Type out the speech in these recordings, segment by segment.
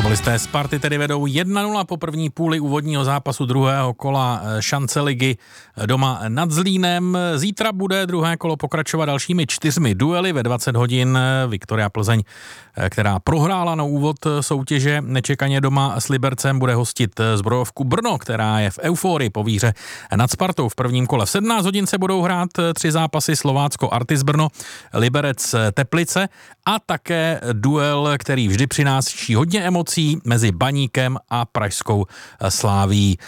Fotbalisté Sparty tedy vedou 1-0 po první půli úvodního zápasu druhého kola šance ligy doma nad Zlínem. Zítra bude druhé kolo pokračovat dalšími 4 duely ve 20 hodin. Viktoria Plzeň, která prohrála na úvod soutěže nečekaně doma s Libercem, bude hostit Zbrojovku Brno, která je v euforii po výhře nad Spartou v prvním kole. V 17 hodin se budou hrát 3 zápasy: Slovácko Artis Brno, Liberec Teplice a také duel, který vždy přináší hodně emocí mezi Baníkem a pražskou Slavií.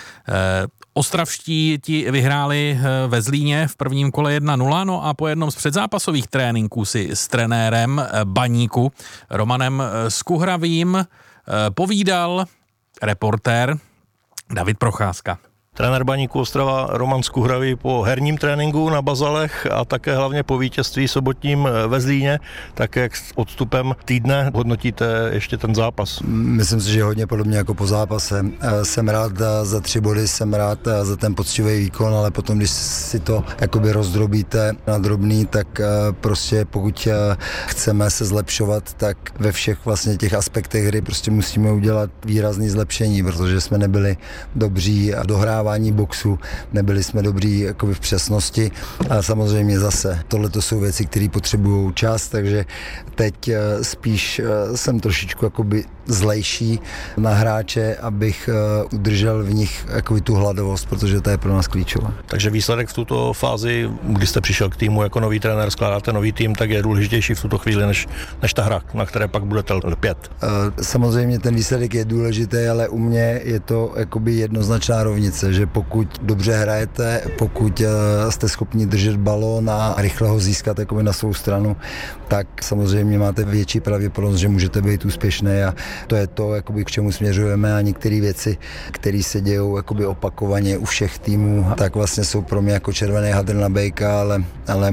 Ostravští ti vyhráli ve Zlíně v prvním kole 1-0, no a po jednom z předzápasových tréninků si s trenérem Baníku Romanem Skuhravým povídal reportér David Procházka. Trenér Baníku Ostrava Roman Skuhravý po herním tréninku na Bazalech a také hlavně po vítězství sobotním ve Zlíně, tak jak s odstupem týdne hodnotíte ještě ten zápas? Myslím si, že hodně podobně jako po zápase. Jsem rád za 3 body, jsem rád za ten poctivý výkon, ale potom, když si to jakoby rozdrobíte na drobný, tak prostě pokud chceme se zlepšovat, tak ve všech vlastně těch aspektech hry prostě musíme udělat výrazný zlepšení, protože jsme nebyli dobří a dohrávání boxu, nebyli jsme dobří jakoby v přesnosti a samozřejmě zase tohle jsou věci, které potřebují čas, takže teď spíš jsem trošičku jakoby zlejší na hráče, abych udržel v nich jakoby tu hladovost, protože to je pro nás klíčové. Takže výsledek v tuto fázi, kdy jste přišel k týmu jako nový trenér, skládáte nový tým, tak je důležitější v tuto chvíli než ta hra, na které pak budete lpět. Samozřejmě ten výsledek je důležitý, ale u mě je to jakoby jednoznačná rovnice, že pokud dobře hrajete, pokud jste schopni držet balón a rychle ho získat jakoby na svou stranu, tak samozřejmě máte větší pravděpodobnost, že můžete být úspěšný a to je to, jakoby, k čemu směřujeme a některé věci, které se dějou jakoby opakovaně u všech týmů, tak vlastně jsou pro mě jako červený hadr na bejka, ale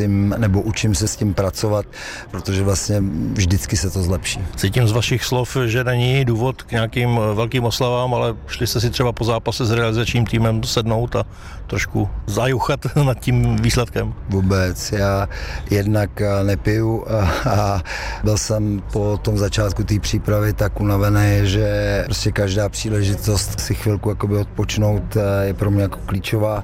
učím se s tím pracovat, protože vlastně vždycky se to zlepší. Cítím z vašich slov, že není důvod k nějakým velkým oslavám, ale šli jste si třeba po zápase s realizačním týmem sednout a trošku zajuchat nad tím výsledkem? Vůbec. Já jednak nepiju a byl jsem po tom začátku té přípravy tak unavený, že prostě každá příležitost si chvilku jakoby odpočnout je pro mě jako klíčová.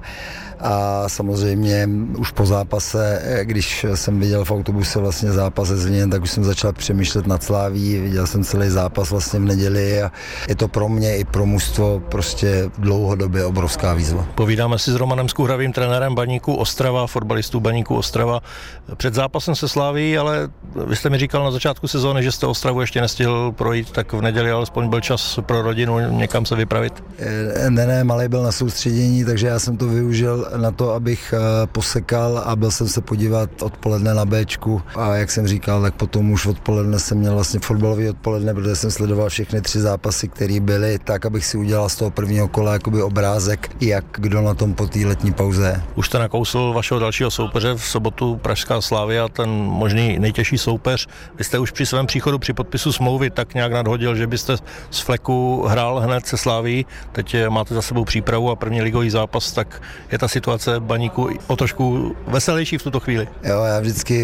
A samozřejmě už po zápase, když jsem viděl v autobuse vlastně zápas se Zlínem, tak už jsem začal přemýšlet nad Slavií, viděl jsem celý zápas vlastně v neděli a je to pro mě i pro mužstvo prostě dlouhodobě obrovská výzva. Povídáme si s Romanem Skuhravým, trenérem Baníku Ostrava, fotbalistů Baníku Ostrava. Před zápasem se Slavií, ale vy jste mi říkal na začátku sezóny, že jste Ostravu ještě nestihl projít, tak v neděli alespoň byl čas pro rodinu někam se vypravit? Ne, malej byl na soustředění, takže já jsem to využil na to, abych posekal a byl jsem se podívat odpoledne na Bčku a jak jsem říkal, tak potom už odpoledne jsem měl vlastně fotbalový odpoledne, protože jsem sledoval všechny 3 zápasy, které byly, tak abych si udělal z toho prvního kola jakoby obrázek, jak kdo na tom po té letní pauze. Už jste nakousl vašeho dalšího soupeře v sobotu pražská Slavia, ten možný nejtěžší soupeř. Vy jste už při svém příchodu při podpisu smlouvy tak nějak nadhodil, že byste z fleku hrál hned se Slavií. Teď máte za sebou přípravu a první ligový zápas, tak je ta situace Baníku o trošku veselější v tuto chvíli. Jo, já vždycky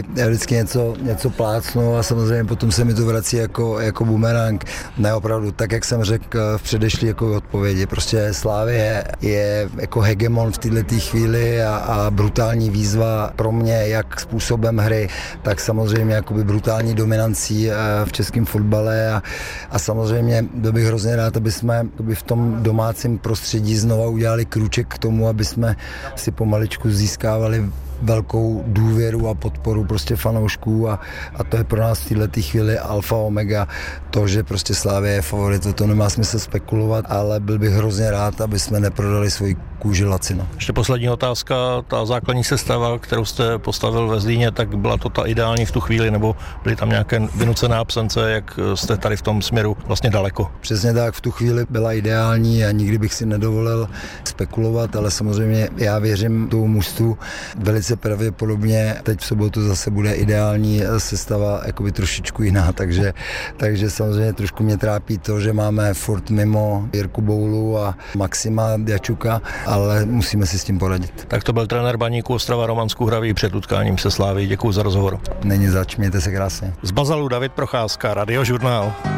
něco plácnu a samozřejmě potom se mi to vrací jako bumerang. Ne, opravdu, tak jak jsem řekl v předešlý jako odpovědi, prostě Slavie je jako hegemon v této chvíli a brutální výzva pro mě, jak způsobem hry, tak samozřejmě jakoby brutální dominancí v českém fotbale a samozřejmě bych hrozně rád, aby jsme v tom domácím prostředí znova udělali krůček k tomu, aby jsme si pomaličku získávali velkou důvěru a podporu prostě fanoušků a to je pro nás v této chvíli alfa omega. To, že prostě Slavia je favorit, to nemá smysl spekulovat, ale byl bych hrozně rád, aby jsme neprodali svoji kůži lacino. Ještě poslední otázka, ta základní sestava, kterou jste postavil ve Zlíně, tak byla to ta ideální v tu chvíli, nebo byly tam nějaké vynucené absence, jak jste tady v tom směru vlastně daleko? Přesně tak, v tu chvíli byla ideální a nikdy bych si nedovolil spekulovat, ale samozřejmě já věřím tomu mužstvu. Velice pravděpodobně teď v sobotu zase bude ideální sestava jakoby trošičku jiná, takže samozřejmě trošku mě trápí to, že máme furt mimo Jirku Boulu a Maxima Jačuka, ale musíme si s tím poradit. Tak to byl trenér Baníku Ostrava Roman Skuhravý před utkáním se Slavií. Děkuji za rozhovor. Není zač, mějte se krásně. Z Bazalu David Procházka, Radiožurnál.